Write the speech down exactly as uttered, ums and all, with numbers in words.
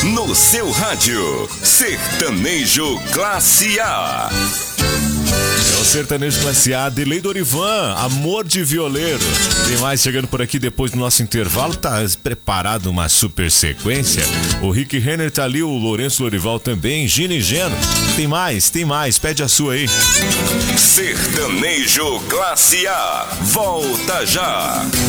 no seu rádio. Sertanejo Classe A. É o Sertanejo Classe A, Delei Dorivan, Amor de Violeiro. Tem mais chegando por aqui depois do nosso intervalo. Tá preparado uma super sequência. O Rick Renner tá ali, o Lourenço Lorival também, Gina e Geno. Tem mais, tem mais, pede a sua aí. Sertanejo Classe A, volta já.